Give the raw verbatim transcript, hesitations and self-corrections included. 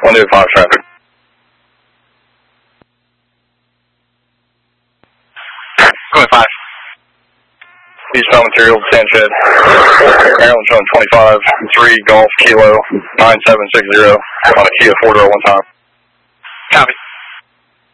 one two five traffic. Go ahead, five. Eastbound material, sand shed. Maryland showing twenty-five, three Golf Kilo nine seven six zero on a Kia four door one time. Copy.